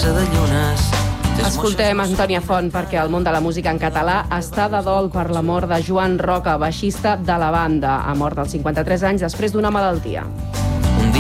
casa de llunes. Escoltem Antònia Font perquè el món de la música en català està de dol per la mort de Joan Roca, baixista de la banda. Ha mort als 53 anys després d'una malaltia.